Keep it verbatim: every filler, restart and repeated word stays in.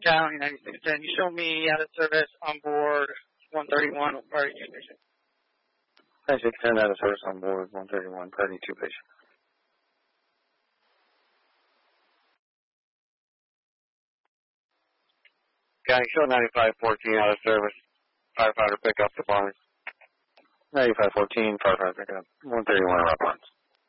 County ninety-six ten. You show me out of service on board one thirty-one priority two patient. ninety-six ten out of service on board one thirty-one priority two patient. County show ninety-five fourteen out of service. Firefighter pick up the Barnes. ninety-five fourteen, firefighter pick up. one thirty-one response.